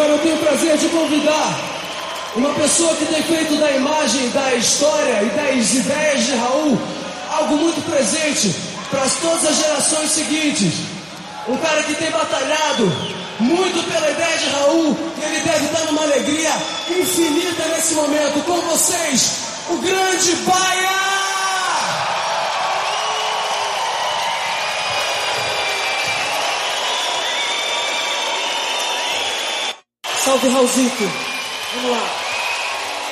Agora eu tenho o prazer de convidar uma pessoa que tem feito da imagem, da história e das ideias de Raul algo muito presente para todas as gerações seguintes. Um cara que tem batalhado muito pela ideia de Raul e ele deve estar numa alegria infinita nesse momento. Com vocês, o grande Baia! Salve, Raulzito! Vamos lá!